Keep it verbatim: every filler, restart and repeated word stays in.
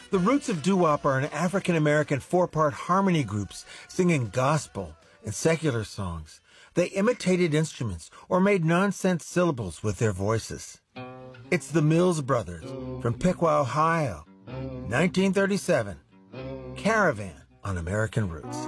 The roots of doo-wop are in African-American four-part harmony groups singing gospel and secular songs. They imitated instruments or made nonsense syllables with their voices. It's the Mills Brothers from Piqua, Ohio, nineteen thirty-seven. Caravan on American Roots.